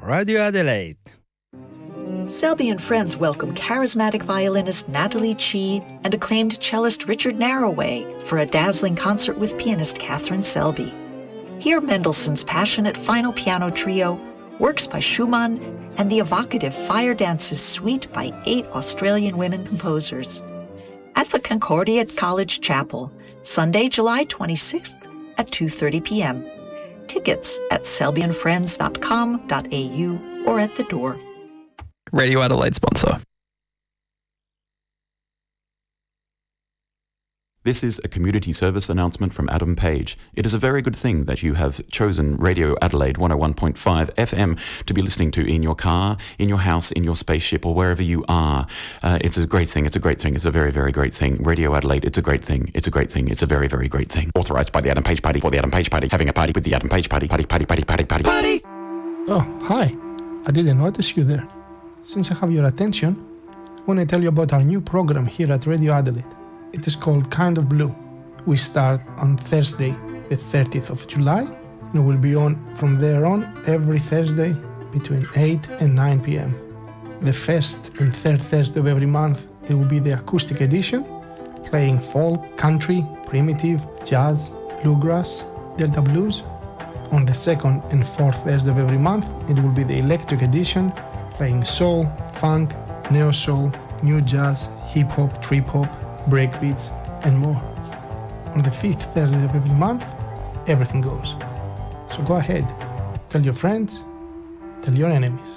Radio Adelaide. Selby and friends welcome charismatic violinist Natalie Chi and acclaimed cellist Richard Narroway for a dazzling concert with pianist Catherine Selby. Hear Mendelssohn's passionate final piano trio, works by Schumann, and the evocative Fire Dances Suite by 8 Australian women composers. At the Concordia College Chapel, Sunday, July 26th at 2:30 p.m. Tickets at selbyandfriends.com.au or at the door. Radio Adelaide sponsor. This is a community service announcement from Adam Page. It is a very good thing that you have chosen Radio Adelaide 101.5 FM to be listening to in your car, in your house, in your spaceship, or wherever you are. It's a great thing. It's a great thing. It's a very, very great thing. Radio Adelaide, it's a great thing. It's a great thing. It's a very, very great thing. Authorised by the Adam Page Party for the Adam Page Party. Having a party with the Adam Page Party. Party. Oh, hi. I didn't notice you there. Since I have your attention, I want to tell you about our new program here at Radio Adelaide. It is called Kind of Blue. We start on Thursday, the 30th of July, and will be on from there on every Thursday between 8 and 9 p.m. The first and third Thursday of every month, it will be the acoustic edition, playing folk, country, primitive, jazz, bluegrass, Delta blues. On the second and fourth Thursday of every month, it will be the electric edition, playing soul, funk, neo-soul, new jazz, hip-hop, trip-hop, breakbeats, and more. On the fifth Thursday of every month, everything goes. So go ahead, tell your friends, tell your enemies.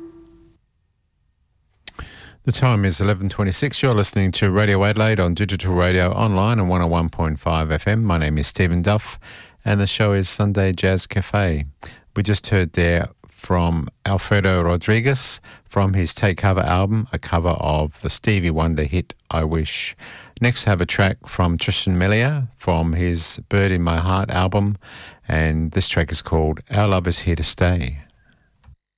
The time is 11:26. You're listening to Radio Adelaide on digital radio, online on 101.5 FM. My name is Stephen Duff, and the show is Sunday Jazz Cafe. We just heard there from Alfredo Rodriguez from his Take Cover album, a cover of the Stevie Wonder hit I Wish. Next, have a track from Tristan Melia from his Bird in My Heart album, and this track is called Our Love Is Here to Stay.